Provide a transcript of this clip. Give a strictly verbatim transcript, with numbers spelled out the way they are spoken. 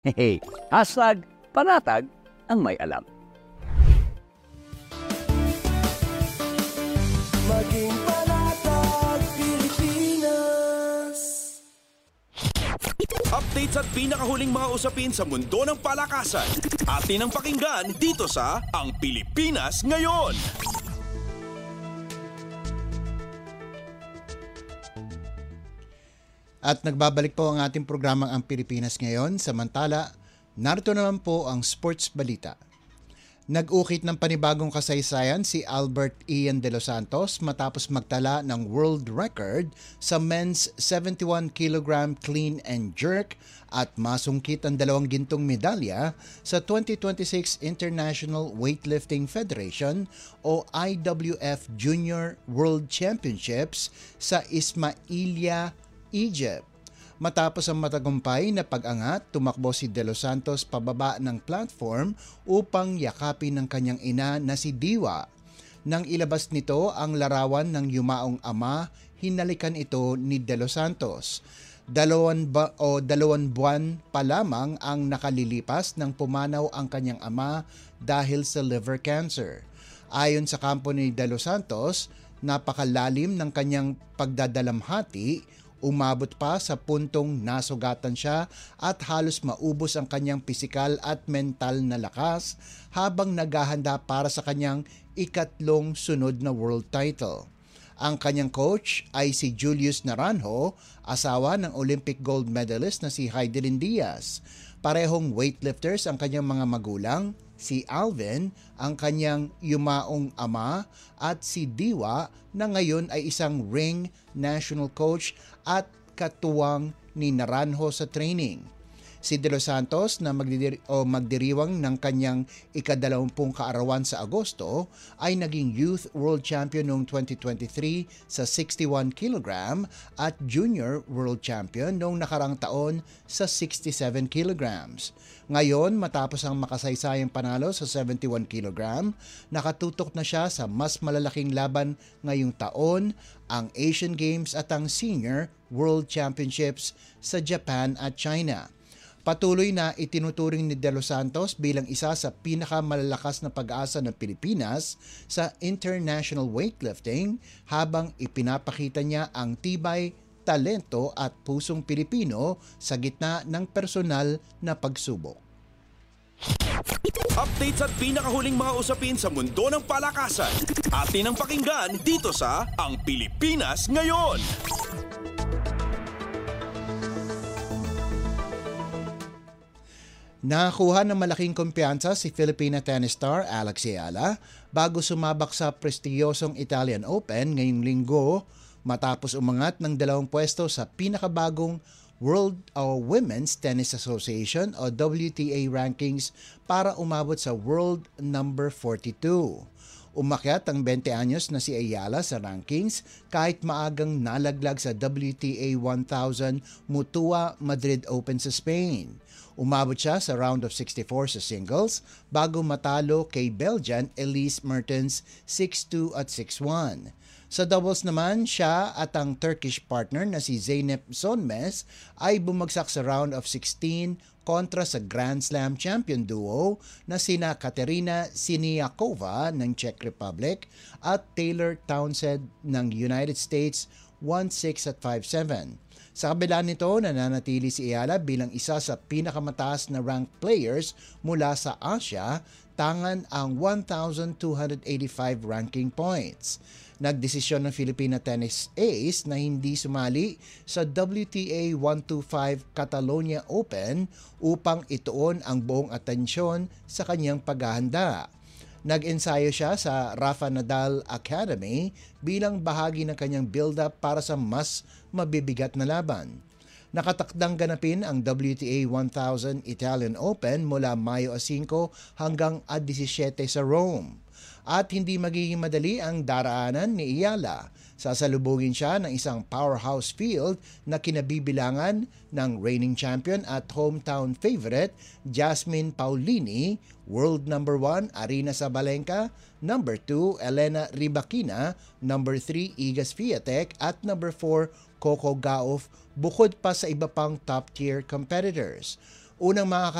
Hehe, hashtag panatag ang may alam. Maging panatag Pilipinas. Updates at pinakahuling mga usapin sa mundo ng palakasan. Atin ang pakinggan dito sa Ang Pilipinas Ngayon. At nagbabalik po ang ating programang Ang Pilipinas Ngayon. Samantala, narito naman po ang sports balita. Nag-ukit ng panibagong kasaysayan si Albert Ian de los Santos matapos magtala ng world record sa men's seventy-one kilogram clean and jerk at masungkit ang dalawang gintong medalya sa twenty twenty-six International Weightlifting Federation o I W F Junior World Championships sa Ismailia, Egypt. Matapos ang matagumpay na pag-angat, tumakbo si De Los Santos pababa ng platform upang yakapin ng kanyang ina na si Diwa. Nang ilabas nito ang larawan ng yumaong ama, hinalikan ito ni De Los Santos. Dalawan, ba, o dalawan buwan pa lamang ang nakalilipas nang pumanaw ang kanyang ama dahil sa liver cancer. Ayon sa kampo ni De Los Santos, napakalalim ng kanyang pagdadalamhati. Umabot pa sa puntong nasugatan siya at halos maubos ang kanyang pisikal at mental na lakas habang naghahanda para sa kanyang ikatlong sunod na world title. Ang kanyang coach ay si Julius Naranjo, asawa ng Olympic gold medalist na si Heidelin Diaz. Parehong weightlifters ang kanyang mga magulang, si Alvin, ang kanyang yumaong ama, at si Diwa na ngayon ay isang ring national coach at katuwang ni Naranjo sa training. Si De Los Santos na magdidiri- o magdiriwang ng kanyang ikadalawampung kaarawan sa Agosto ay naging Youth World Champion noong twenty twenty-three sa sixty-one kilogram at Junior World Champion noong nakarang taon sa sixty-seven kilograms. Ngayon, matapos ang makasaysayang panalo sa seventy-one kilogram, nakatutok na siya sa mas malalaking laban ngayong taon, ang Asian Games at ang Senior World Championships sa Japan at China. Patuloy na itinuturing ni De Los Santos bilang isa sa pinakamalalakas na pag-asa ng Pilipinas sa international weightlifting habang ipinapakita niya ang tibay, talento at pusong Pilipino sa gitna ng personal na pagsubok. Updates at pinakahuling mga usapin sa mundo ng palakasan. Atin ang pakinggan dito sa Ang Pilipinas Ngayon. Nakakuha ng malaking kumpiyansa si Filipina tennis star Alex Ayala bago sumabak sa prestiyosong Italian Open ngayong linggo matapos umangat ng dalawang pwesto sa pinakabagong World uh, Women's Tennis Association o W T A rankings para umabot sa world number forty-two. Umakyat ang twenty anyos na si Ayala sa rankings kahit maagang nalaglag sa W T A one thousand Mutua Madrid Open sa Spain. Umabot siya sa round of sixty-four sa singles bago matalo kay Belgian Elise Mertens six two at six one. Sa doubles naman, siya at ang Turkish partner na si Zeynep Sonmez ay bumagsak sa round of sixteen kontra sa Grand Slam champion duo na sina Katerina Siniakova ng Czech Republic at Taylor Townsend ng United States one six at five seven. Sa kabila nito, nananatili si Ayala bilang isa sa pinakamataas na ranked players mula sa Asia, tangan ang one thousand two hundred eighty-five ranking points. Nagdesisyon ng Filipina Tennis Ace na hindi sumali sa W T A one twenty-five Catalonia Open upang ituon ang buong atensyon sa kanyang paghahanda. Nag-ensayo siya sa Rafa Nadal Academy bilang bahagi ng kanyang build-up para sa mas mabibigat na laban. Nakatakdang ganapin ang W T A one thousand Italian Open mula Mayo five hanggang seventeen sa Rome. At hindi magiging madali ang daraanan ni Ayala. Sasalubungin siya ng isang powerhouse field na kinabibilangan ng reigning champion at hometown favorite Jasmine Paolini, world number one Aryna Sabalenka, number two Elena Rybakina, number three Iga Swiatek at number four Coco Gauff, bukod pa sa iba pang top-tier competitors. unang mga